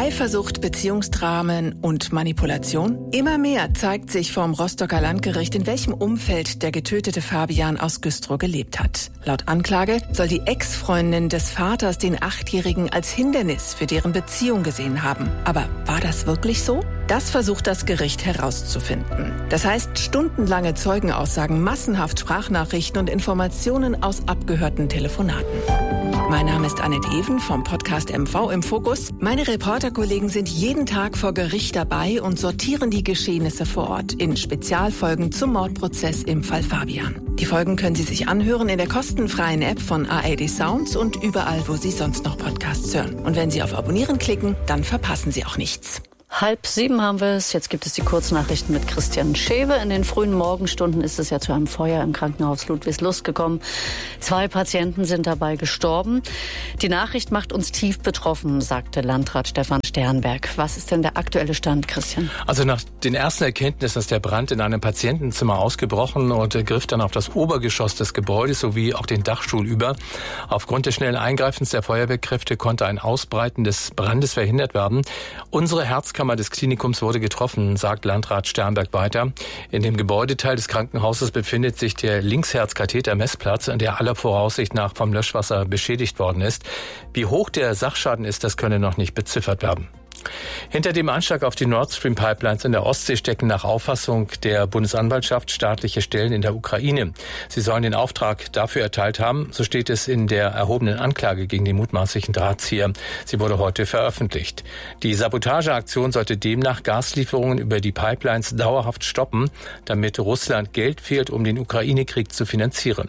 Eifersucht, Beziehungsdramen und Manipulation? Immer mehr zeigt sich vom Rostocker Landgericht, in welchem Umfeld der getötete Fabian aus Güstrow gelebt hat. Laut Anklage soll die Ex-Freundin des Vaters den 8-Jährigen als Hindernis für deren Beziehung gesehen haben. Aber war das wirklich so? Das versucht das Gericht herauszufinden. Das heißt, stundenlange Zeugenaussagen, massenhaft Sprachnachrichten und Informationen aus abgehörten Telefonaten. Mein Name ist Annette Even vom Podcast MV im Fokus. Meine Reporterkollegen sind jeden Tag vor Gericht dabei und sortieren die Geschehnisse vor Ort in Spezialfolgen zum Mordprozess im Fall Fabian. Die Folgen können Sie sich anhören in der kostenfreien App von ARD Sounds und überall, wo Sie sonst noch Podcasts hören. Und wenn Sie auf Abonnieren klicken, dann verpassen Sie auch nichts. 6:30 haben wir es. Jetzt gibt es die Kurznachrichten mit Christian Schewe. In den frühen Morgenstunden ist es ja zu einem Feuer im Krankenhaus Ludwigslust gekommen. 2 Patienten sind dabei gestorben. Die Nachricht macht uns tief betroffen, sagte Landrat Stefan Sternberg. Was ist denn der aktuelle Stand, Christian? Also nach den ersten Erkenntnissen ist der Brand in einem Patientenzimmer ausgebrochen und griff dann auf das Obergeschoss des Gebäudes sowie auch den Dachstuhl über. Aufgrund des schnellen Eingreifens der Feuerwehrkräfte konnte ein Ausbreiten des Brandes verhindert werden. Unsere Herzkammer des Klinikums wurde getroffen, sagt Landrat Sternberg weiter. In dem Gebäudeteil des Krankenhauses befindet sich der Linksherzkatheter-Messplatz, der aller Voraussicht nach vom Löschwasser beschädigt worden ist. Wie hoch der Sachschaden ist, das könne noch nicht beziffert werden. Hinter dem Anschlag auf die Nord Stream Pipelines in der Ostsee stecken nach Auffassung der Bundesanwaltschaft staatliche Stellen in der Ukraine. Sie sollen den Auftrag dafür erteilt haben, so steht es in der erhobenen Anklage gegen den mutmaßlichen Drahtzieher. Sie wurde heute veröffentlicht. Die Sabotageaktion sollte demnach Gaslieferungen über die Pipelines dauerhaft stoppen, damit Russland Geld fehlt, um den Ukraine-Krieg zu finanzieren.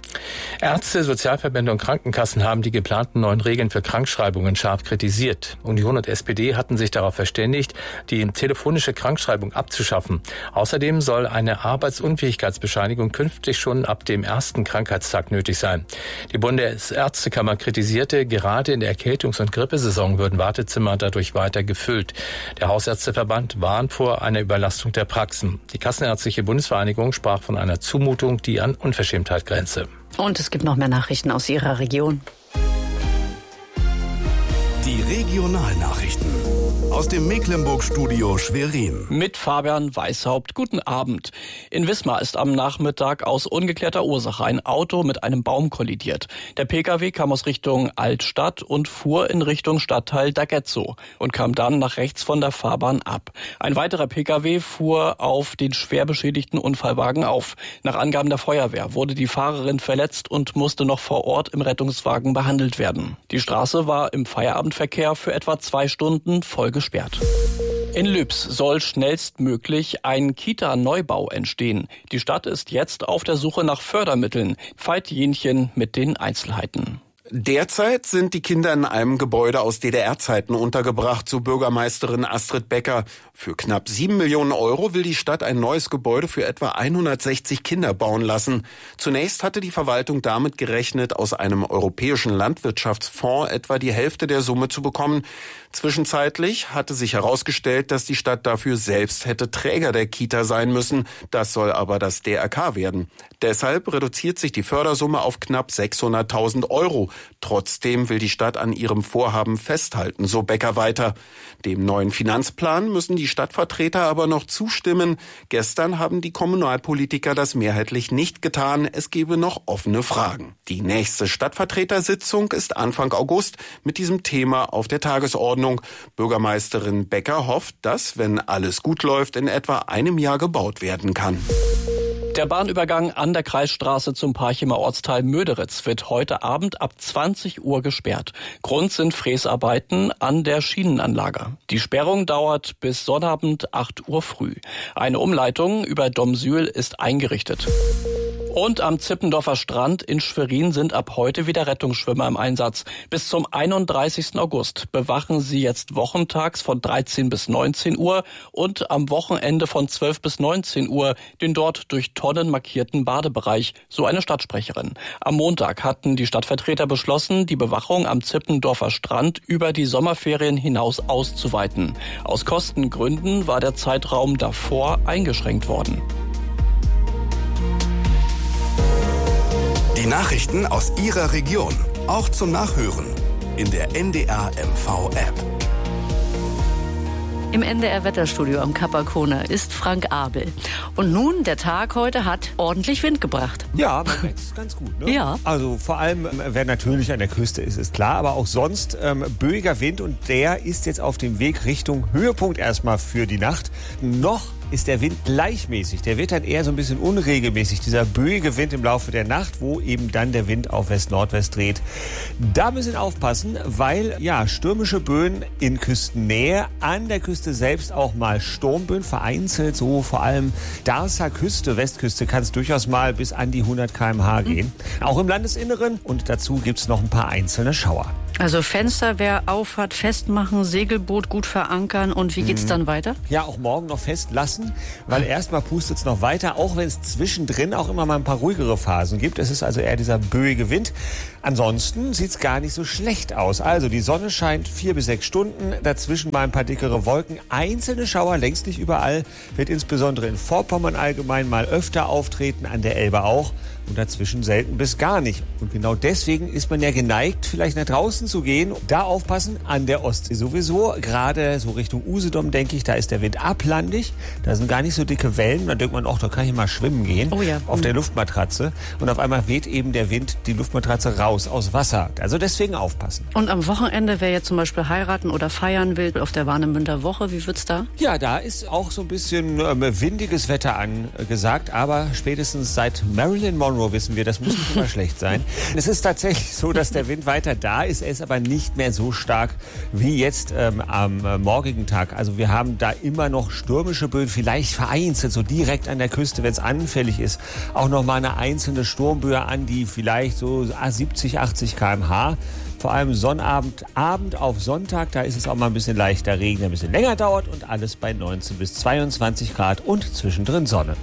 Ärzte, Sozialverbände und Krankenkassen haben die geplanten neuen Regeln für Krankschreibungen scharf kritisiert. Union und SPD hatten sich darauf verständigt, die telefonische Krankschreibung abzuschaffen. Außerdem soll eine Arbeitsunfähigkeitsbescheinigung künftig schon ab dem ersten Krankheitstag nötig sein. Die Bundesärztekammer kritisierte, gerade in der Erkältungs- und Grippesaison würden Wartezimmer dadurch weiter gefüllt. Der Hausärzteverband warnt vor einer Überlastung der Praxen. Die Kassenärztliche Bundesvereinigung sprach von einer Zumutung, die an Unverschämtheit grenze. Und es gibt noch mehr Nachrichten aus Ihrer Region. Die Regionalnachrichten aus dem Mecklenburg-Studio Schwerin. Mit Fabian Weishaupt. Guten Abend. In Wismar ist am Nachmittag aus ungeklärter Ursache ein Auto mit einem Baum kollidiert. Der Pkw kam aus Richtung Altstadt und fuhr in Richtung Stadtteil Dagezzo und kam dann nach rechts von der Fahrbahn ab. Ein weiterer Pkw fuhr auf den schwer beschädigten Unfallwagen auf. Nach Angaben der Feuerwehr wurde die Fahrerin verletzt und musste noch vor Ort im Rettungswagen behandelt werden. Die Straße war im Feierabendverkehr für etwa 2 Stunden voll gesperrt. In Lübs soll schnellstmöglich ein Kita-Neubau entstehen. Die Stadt ist jetzt auf der Suche nach Fördermitteln. Veit Jenchen mit den Einzelheiten. Derzeit sind die Kinder in einem Gebäude aus DDR-Zeiten untergebracht, so Bürgermeisterin Astrid Becker. Für knapp 7 Millionen Euro will die Stadt ein neues Gebäude für etwa 160 Kinder bauen lassen. Zunächst hatte die Verwaltung damit gerechnet, aus einem europäischen Landwirtschaftsfonds etwa die Hälfte der Summe zu bekommen. Zwischenzeitlich hatte sich herausgestellt, dass die Stadt dafür selbst hätte Träger der Kita sein müssen. Das soll aber das DRK werden. Deshalb reduziert sich die Fördersumme auf knapp 600.000 Euro. Trotzdem will die Stadt an ihrem Vorhaben festhalten, so Becker weiter. Dem neuen Finanzplan müssen die Stadtvertreter aber noch zustimmen. Gestern haben die Kommunalpolitiker das mehrheitlich nicht getan. Es gebe noch offene Fragen. Die nächste Stadtvertretersitzung ist Anfang August mit diesem Thema auf der Tagesordnung. Bürgermeisterin Becker hofft, dass, wenn alles gut läuft, in etwa einem Jahr gebaut werden kann. Der Bahnübergang an der Kreisstraße zum Parchimer Ortsteil Möderitz wird heute Abend ab 20 Uhr gesperrt. Grund sind Fräsarbeiten an der Schienenanlage. Die Sperrung dauert bis Sonnabend 8 Uhr früh. Eine Umleitung über Domsühl ist eingerichtet. Und am Zippendorfer Strand in Schwerin sind ab heute wieder Rettungsschwimmer im Einsatz. Bis zum 31. August bewachen sie jetzt wochentags von 13 bis 19 Uhr und am Wochenende von 12 bis 19 Uhr den dort durch Tonnen markierten Badebereich, so eine Stadtsprecherin. Am Montag hatten die Stadtvertreter beschlossen, die Bewachung am Zippendorfer Strand über die Sommerferien hinaus auszuweiten. Aus Kostengründen war der Zeitraum davor eingeschränkt worden. Die Nachrichten aus Ihrer Region, auch zum Nachhören in der NDR MV App. Im NDR-Wetterstudio am Kap Arkona ist Frank Abel. Und nun, der Tag heute hat ordentlich Wind gebracht. Ja, man merkt es ganz gut, ne? Ja. Also vor allem, wer natürlich an der Küste ist klar, aber auch sonst böiger Wind und der ist jetzt auf dem Weg Richtung Höhepunkt erstmal für die Nacht. Noch ist der Wind gleichmäßig. Der wird dann eher so ein bisschen unregelmäßig, dieser böige Wind im Laufe der Nacht, wo eben dann der Wind auf West-Nordwest dreht. Da müssen wir aufpassen, weil ja stürmische Böen in Küstennähe, an der Küste selbst auch mal Sturmböen, vereinzelt so vor allem Darßer Küste, Westküste, kann es durchaus mal bis an die 100 km/h gehen. Auch im Landesinneren und dazu gibt es noch ein paar einzelne Schauer. Also Fenster, wer auf hat, festmachen, Segelboot gut verankern und wie geht's dann weiter? Ja, auch morgen noch festlassen, weil erstmal pustet es noch weiter, auch wenn es zwischendrin auch immer mal ein paar ruhigere Phasen gibt. Es ist also eher dieser böige Wind. Ansonsten sieht's gar nicht so schlecht aus. Also die Sonne scheint 4 bis 6 Stunden, dazwischen mal ein paar dickere Wolken. Einzelne Schauer, längst nicht überall, wird insbesondere in Vorpommern allgemein mal öfter auftreten, an der Elbe auch. Und dazwischen selten bis gar nicht. Und genau deswegen ist man ja geneigt, vielleicht nach draußen zu gehen. Da aufpassen, an der Ostsee sowieso. Gerade so Richtung Usedom, denke ich, da ist der Wind ablandig. Da sind gar nicht so dicke Wellen. Da denkt man, da kann ich mal schwimmen gehen. Oh ja. Auf der Luftmatratze. Und auf einmal weht eben der Wind die Luftmatratze raus aus Wasser. Also deswegen aufpassen. Und am Wochenende, wer jetzt zum Beispiel heiraten oder feiern will, auf der Warnemünder Woche, wie wird's da? Ja, da ist auch so ein bisschen windiges Wetter angesagt. Aber spätestens seit Marilyn Monroe wissen wir, das muss nicht immer schlecht sein. Es ist tatsächlich so, dass der Wind weiter da ist. Er ist aber nicht mehr so stark wie jetzt am morgigen Tag. Also wir haben da immer noch stürmische Böen, vielleicht vereinzelt, so direkt an der Küste, wenn es anfällig ist. Auch noch mal eine einzelne Sturmböe an, die vielleicht so 70, 80 km/h. Vor allem Sonnabend, Abend auf Sonntag, da ist es auch mal ein bisschen leichter Regen, der ein bisschen länger dauert und alles bei 19 bis 22 Grad und zwischendrin Sonne.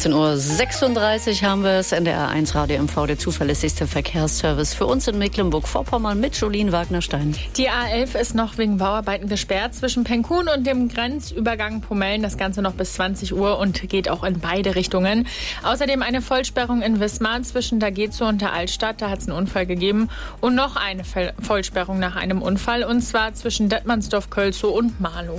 18:36 Uhr haben wir es, NDR1 Radio MV, der zuverlässigste Verkehrsservice für uns in Mecklenburg-Vorpommern mit Jolien Wagner-Stein. Die A11 ist noch wegen Bauarbeiten gesperrt zwischen Penkun und dem Grenzübergang Pomellen. Das Ganze noch bis 20 Uhr und geht auch in beide Richtungen. Außerdem eine Vollsperrung in Wismar zwischen Dagezo und der Altstadt. Da hat es einen Unfall gegeben. Und noch eine Vollsperrung nach einem Unfall, und zwar zwischen Detmandsdorf-Kölzow und Marlow.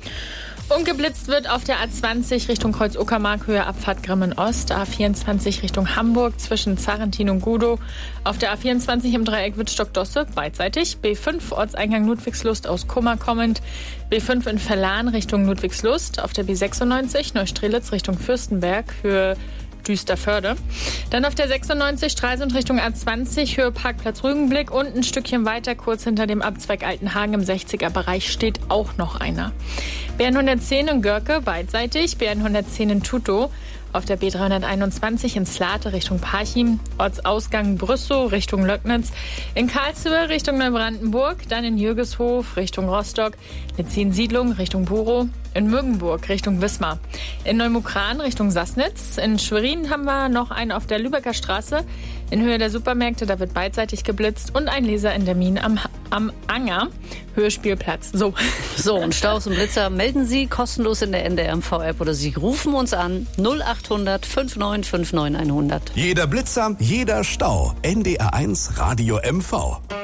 Und geblitzt wird auf der A20 Richtung Kreuz-Uckermark, Höhe Abfahrt Grimmen-Ost, A24 Richtung Hamburg zwischen Zarentin und Gudow, auf der A24 im Dreieck Wittstock-Dosse beidseitig, B5 Ortseingang Ludwigslust aus Kummer kommend, B5 in Verlan Richtung Ludwigslust, auf der B96 Neustrelitz Richtung Fürstenberg, Höhe Düsterförde. Dann auf der 96 Stralsund Richtung A20, Höhe Parkplatz Rügenblick und ein Stückchen weiter, kurz hinter dem Abzweig Altenhagen im 60er-Bereich, steht auch noch einer. BN 110 in Görke beidseitig, BN 110 in Tutow. Auf der B321 in Slate Richtung Parchim, Ortsausgang Brüssow Richtung Löcknitz, in Karlsruhe Richtung Neubrandenburg, dann in Jürgeshof Richtung Rostock, Netzin-Siedlung Richtung Burow, in Müggenburg Richtung Wismar, in Neumukran Richtung Sassnitz, in Schwerin haben wir noch einen auf der Lübecker Straße, in Höhe der Supermärkte, da wird beidseitig geblitzt, und ein Laser in der Mine am Anger, Höhe Spielplatz. So, und Staus und Blitzer melden Sie kostenlos in der NDR-MV-App oder Sie rufen uns an 0800 5959 100. Jeder Blitzer, jeder Stau. NDR1 Radio MV.